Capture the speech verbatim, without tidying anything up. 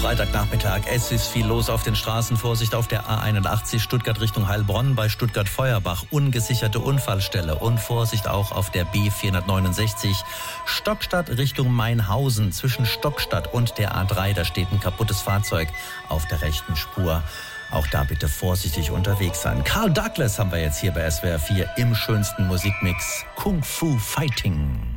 Freitagnachmittag. Es ist viel los auf den Straßen. Vorsicht auf der A einundachtzig Stuttgart Richtung Heilbronn bei Stuttgart-Feuerbach. Ungesicherte Unfallstelle. Und Vorsicht auch auf der B vierhundertneunundsechzig Stockstadt Richtung Mainhausen. Zwischen Stockstadt und der A drei. Da steht ein kaputtes Fahrzeug auf der rechten Spur. Auch da bitte vorsichtig unterwegs sein. Carl Douglas haben wir jetzt hier bei S W R vier im schönsten Musikmix. Kung Fu Fighting.